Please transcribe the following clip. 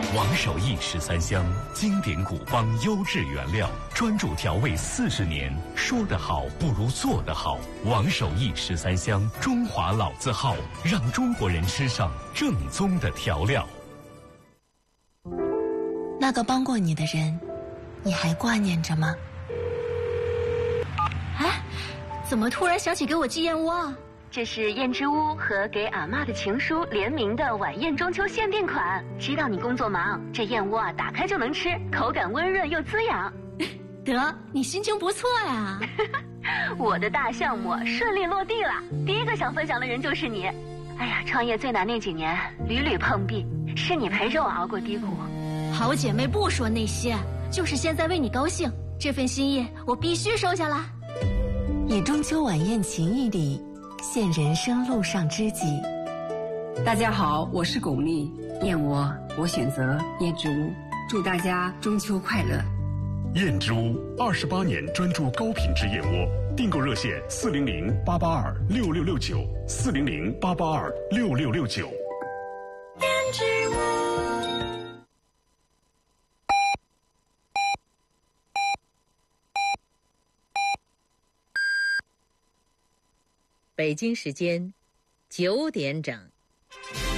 王守义13香，经典古方优质原料，专注调味40年。说得好不如做得好。王守义13香，中华老字号，让中国人吃上正宗的调料。 那个帮过你的人，你还挂念着吗？ 哎，怎么突然想起给我寄燕窝啊？ 这是燕之屋和给阿嬷的情书联名的晚宴中秋限定款。知道你工作忙，这燕窝啊打开就能吃，口感温润又滋养。 得，你心情不错呀。 我的大项目顺利落地了，第一个想分享的人就是你。哎呀，创业最难那几年屡屡碰壁，是你陪着我熬过低谷。 好姐妹不说那些，就是现在为你高兴，这份心意我必须收下啦。 以中秋晚宴情谊里现人生路上知己。 大家好，我是巩俐，燕窝我选择燕之屋，祝大家中秋快乐。 燕之屋28年专注高品质燕窝，订购热线400-882-6669，400-882-6669。 燕之屋。 北京时间9点整。